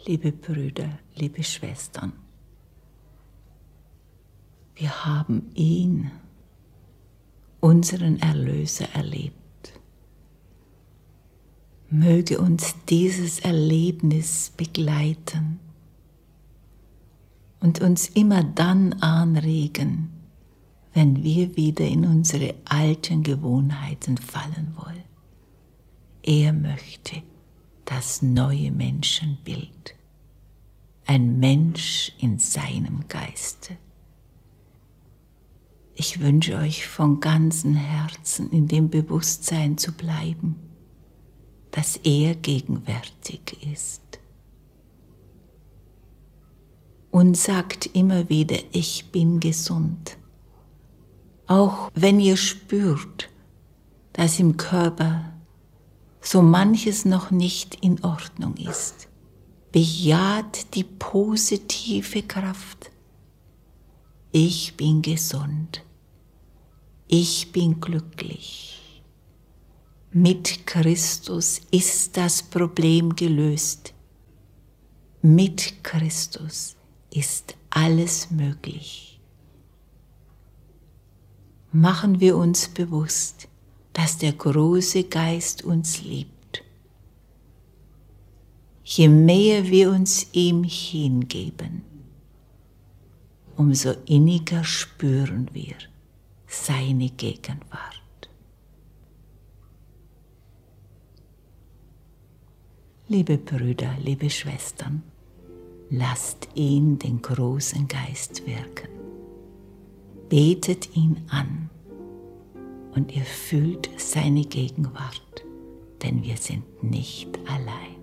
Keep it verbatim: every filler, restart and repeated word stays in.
Liebe Brüder, liebe Schwestern, wir haben ihn, unseren Erlöser, erlebt. Möge uns dieses Erlebnis begleiten und uns immer dann anregen, wenn wir wieder in unsere alten Gewohnheiten fallen wollen. Er möchte das neue Menschenbild, ein Mensch in seinem Geiste. Ich wünsche euch von ganzem Herzen in dem Bewusstsein zu bleiben, dass er gegenwärtig ist. Und sagt immer wieder, ich bin gesund. Auch wenn ihr spürt, dass im Körper so manches noch nicht in Ordnung ist, bejaht die positive Kraft. Ich bin gesund. Ich bin glücklich. Mit Christus ist das Problem gelöst. Mit Christus ist alles möglich. Machen wir uns bewusst, dass der große Geist uns liebt. Je mehr wir uns ihm hingeben, umso inniger spüren wir seine Gegenwart. Liebe Brüder, liebe Schwestern, lasst ihn, den großen Geist, wirken. Betet ihn an und ihr fühlt seine Gegenwart, denn wir sind nicht allein.